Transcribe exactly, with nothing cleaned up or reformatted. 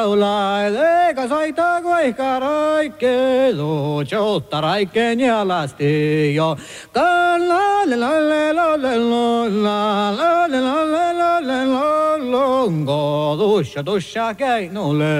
laulai, eikä soita kuinka roikkee, luutsuutta raikkeen jalasti jo. Kallalle lalle lalle lalle lalle lalle lalle lalle lalle tusha tusha keinulle.